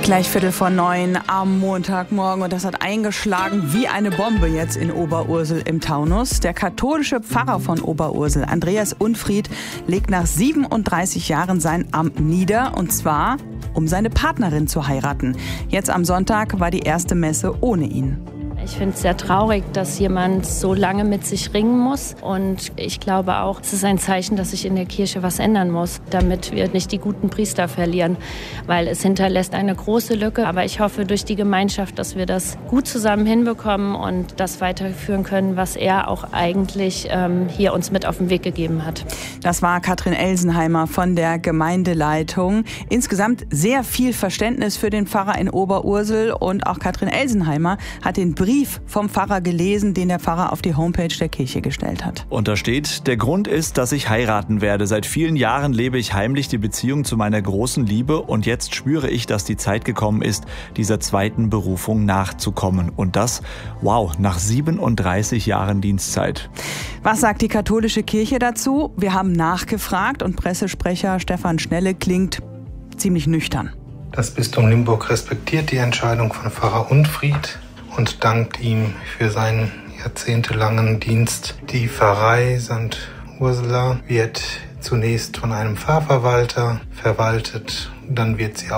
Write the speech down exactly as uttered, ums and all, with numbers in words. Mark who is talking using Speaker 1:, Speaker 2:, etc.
Speaker 1: Gleich Viertel vor neun am Montagmorgen und das hat eingeschlagen wie eine Bombe jetzt in Oberursel im Taunus. Der katholische Pfarrer von Oberursel, Andreas Unfried, legt nach siebenunddreißig Jahren sein Amt nieder und zwar, um seine Partnerin zu heiraten. Jetzt am Sonntag war die erste Messe ohne ihn.
Speaker 2: Ich finde es sehr traurig, dass jemand so lange mit sich ringen muss. Und ich glaube auch, es ist ein Zeichen, dass sich in der Kirche was ändern muss, damit wir nicht die guten Priester verlieren. Weil es hinterlässt eine große Lücke. Aber ich hoffe durch die Gemeinschaft, dass wir das gut zusammen hinbekommen und das weiterführen können, was er auch eigentlich ähm, hier uns mit auf den Weg gegeben hat.
Speaker 1: Das war Katrin Elsenheimer von der Gemeindeleitung. Insgesamt sehr viel Verständnis für den Pfarrer in Oberursel. Und auch Katrin Elsenheimer hat den Brief vom Pfarrer gelesen, den der Pfarrer auf die Homepage der Kirche gestellt hat.
Speaker 3: Und da steht: Der Grund ist, dass ich heiraten werde. Seit vielen Jahren lebe ich heimlich die Beziehung zu meiner großen Liebe und jetzt spüre ich, dass die Zeit gekommen ist, dieser zweiten Berufung nachzukommen. Und das, wow, nach siebenunddreißig Jahren Dienstzeit.
Speaker 1: Was sagt die katholische Kirche dazu? Wir haben nachgefragt und Pressesprecher Stefan Schnelle klingt ziemlich nüchtern.
Speaker 4: Das Bistum Limburg respektiert die Entscheidung von Pfarrer Unfried und dankt ihm für seinen jahrzehntelangen Dienst. Die Pfarrei Sankt Ursula wird zunächst von einem Pfarrverwalter verwaltet, dann wird sie